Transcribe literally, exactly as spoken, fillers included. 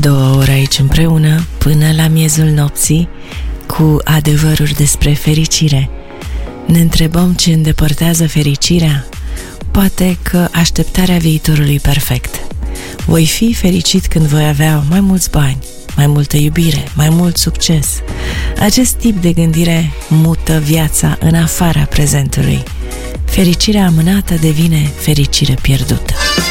Două ore aici împreună, până la miezul nopții, cu adevăruri despre fericire. Ne întrebăm ce îndepărtează fericirea? Poate că așteptarea viitorului perfect. Voi fi fericit când voi avea mai mulți bani, mai multă iubire, mai mult succes. Acest tip de gândire mută viața în afara prezentului. Fericirea amânată devine fericire pierdută.